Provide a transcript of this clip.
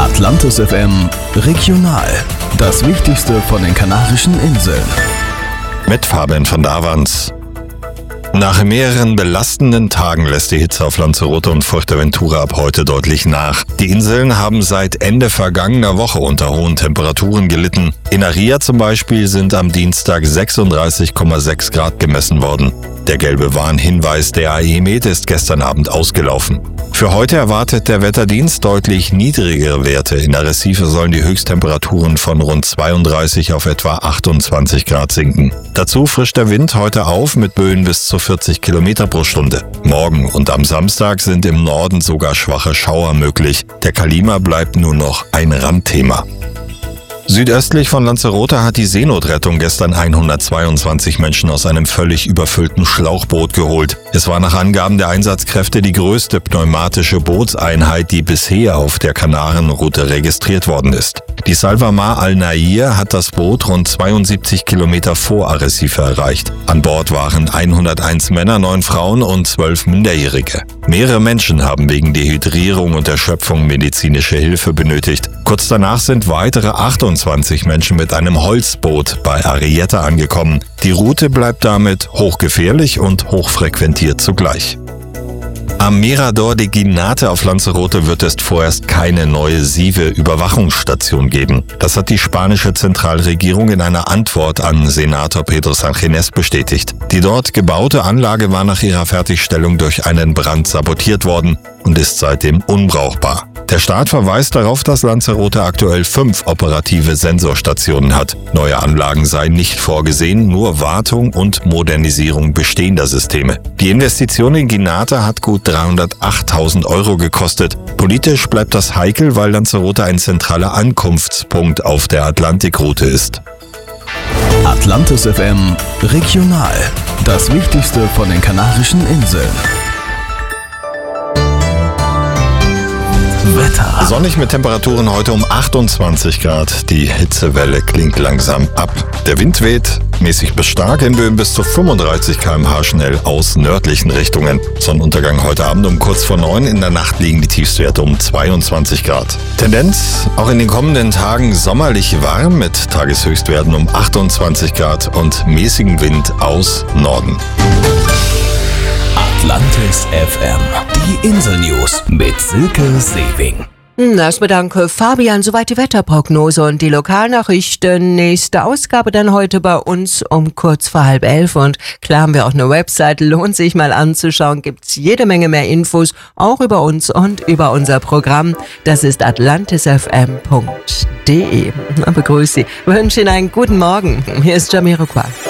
Atlantis FM Regional. Das Wichtigste von den Kanarischen Inseln. Mit Fabian von Davans. Nach mehreren belastenden Tagen lässt die Hitze auf Lanzarote und Fuerteventura ab heute deutlich nach. Die Inseln haben seit Ende vergangener Woche unter hohen Temperaturen gelitten. In Aria zum Beispiel sind am Dienstag 36,6 Grad gemessen worden. Der gelbe Warnhinweis der AEMET ist gestern Abend ausgelaufen. Für heute erwartet der Wetterdienst deutlich niedrigere Werte. In Arrecife sollen die Höchsttemperaturen von rund 32 auf etwa 28 Grad sinken. Dazu frischt der Wind heute auf mit Böen bis zu 40 Kilometer pro Stunde. Morgen und am Samstag sind im Norden sogar schwache Schauer möglich. Der Kalima bleibt nur noch ein Randthema. Südöstlich von Lanzarote hat die Seenotrettung gestern 122 Menschen aus einem völlig überfüllten Schlauchboot geholt. Es war nach Angaben der Einsatzkräfte die größte pneumatische Bootseinheit, die bisher auf der Kanarenroute registriert worden ist. Die Salvamar Al-Nair hat das Boot rund 72 Kilometer vor Arrecife erreicht. An Bord waren 101 Männer, 9 Frauen und 12 Minderjährige. Mehrere Menschen haben wegen Dehydrierung und Erschöpfung medizinische Hilfe benötigt. Kurz danach sind weitere 28 Menschen mit einem Holzboot bei Arrieta angekommen. Die Route bleibt damit hochgefährlich und hochfrequentiert zugleich. Am Mirador de Ginate auf Lanzarote wird es vorerst keine neue SIVE-Überwachungsstation geben. Das hat die spanische Zentralregierung in einer Antwort an Senator Pedro Sánchez bestätigt. Die dort gebaute Anlage war nach ihrer Fertigstellung durch einen Brand sabotiert worden und ist seitdem unbrauchbar. Der Staat verweist darauf, dass Lanzarote aktuell 5 operative Sensorstationen hat. Neue Anlagen seien nicht vorgesehen, nur Wartung und Modernisierung bestehender Systeme. Die Investition in Ginate hat gut 308.000 € gekostet. Politisch bleibt das heikel, weil Lanzarote ein zentraler Ankunftspunkt auf der Atlantikroute ist. Atlantis FM Regional. Das Wichtigste von den Kanarischen Inseln. Wetter. Sonnig mit Temperaturen heute um 28 Grad. Die Hitzewelle klingt langsam ab. Der Wind weht mäßig bis stark, in Böen bis zu 35 km/h schnell aus nördlichen Richtungen. Sonnenuntergang heute Abend um kurz vor 9. In der Nacht liegen die Tiefstwerte um 22 Grad. Tendenz auch in den kommenden Tagen sommerlich warm mit Tageshöchstwerten um 28 Grad und mäßigen Wind aus Norden. Atlantis FM. Die Insel-News mit Silke Sewing. Erstmal danke Fabian, soweit die Wetterprognose und die Lokalnachrichten. Nächste Ausgabe dann heute bei uns um kurz vor 10:30. Und klar haben wir auch eine Website, lohnt sich mal anzuschauen, gibt's jede Menge mehr Infos, auch über uns und über unser Programm. Das ist atlantisfm.de. Begrüße Sie, wünsche Ihnen einen guten Morgen. Hier ist Jamiroquai.